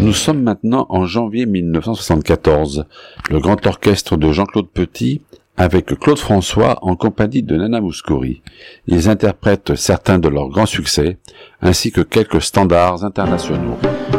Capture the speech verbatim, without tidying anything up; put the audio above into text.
Nous sommes maintenant en janvier mille neuf cent soixante-quatorze. Le grand orchestre de Jean-Claude Petit avec Claude François en compagnie de Nana Mouskouri. Ils interprètent certains de leurs grands succès ainsi que quelques standards internationaux.